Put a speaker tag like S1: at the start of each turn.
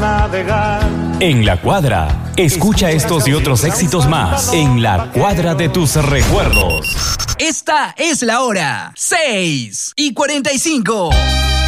S1: navegar.
S2: En La Cuadra, escucha estos y otros éxitos más en La Cuadra de tus recuerdos.
S3: Esta es la hora, 6:45.